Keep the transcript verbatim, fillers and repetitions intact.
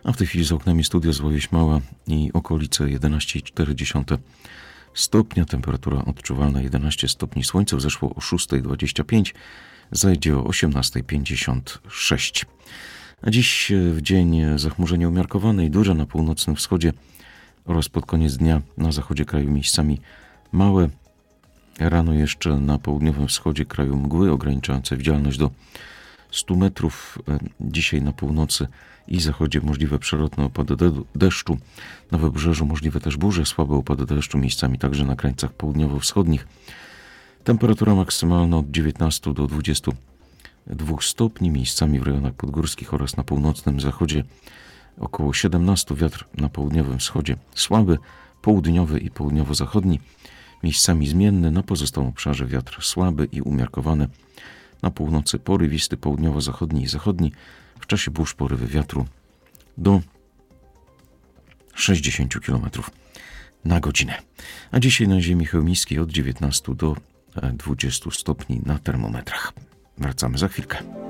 A w tej chwili za oknami studia Złowieś Mała i okolice jedenaście przecinek cztery stopnia. Temperatura odczuwalna jedenaście stopni. Słońce wzeszło o szósta dwadzieścia pięć, zajdzie o osiemnasta pięćdziesiąt sześć. A dziś w dzień zachmurzenie umiarkowane i duże na północnym wschodzie oraz pod koniec dnia na zachodzie kraju miejscami małe. Rano jeszcze na południowym wschodzie kraju mgły ograniczające widzialność do stu metrów. Dzisiaj na północy i zachodzie możliwe przelotne opady deszczu. Na wybrzeżu możliwe też burze, słabe opady deszczu, miejscami także na krańcach południowo-wschodnich. Temperatura maksymalna od dziewiętnastu do dwudziestu dwóch stopni, miejscami w rejonach podgórskich oraz na północnym zachodzie około siedemnastu. Wiatr na południowym wschodzie słaby, południowy i południowo-zachodni, miejscami zmienny. Na pozostałym obszarze wiatr słaby i umiarkowany. Na północy porywisty, południowo-zachodni i zachodni. W czasie burz porywy wiatru do sześćdziesięciu kilometrów na godzinę. A dzisiaj na ziemi chełmiskiej od dziewiętnastu do dwudziestu stopni na termometrach. Wracamy za chwilkę.